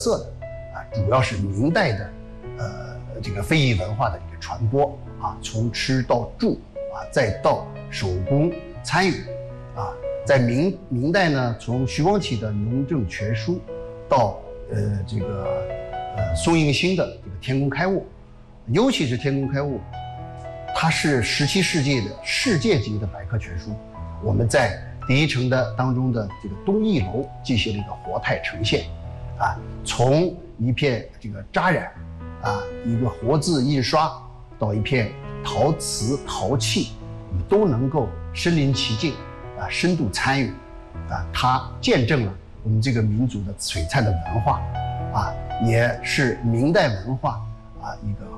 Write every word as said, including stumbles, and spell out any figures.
色的啊，主要是明代的呃这个非遗文化的一个传播啊，从吃到住啊，再到手工参与啊，在明明代呢，从徐光启的《农政全书》到呃这个呃宋应星的这个《天工开物》，尤其是《天工开物》，它是十七世纪的世界级的百科全书。我们在第一城的当中的这个东翼楼进行了一个活态呈现，啊，从一片这个扎染，啊，一个活字印刷，到一片陶瓷陶器，我们都能够身临其境，啊，深度参与，啊，它见证了我们这个民族的璀璨的文化，啊，也是明代文化啊一个